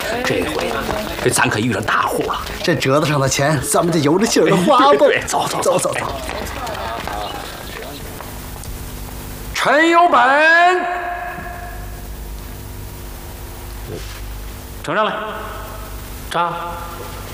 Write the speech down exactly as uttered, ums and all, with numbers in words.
这回啊，这咱可遇上大户了。 这折子上的钱，咱们就有着劲儿的花吧。 对，走走走走走。陈有本，呈上来，扎。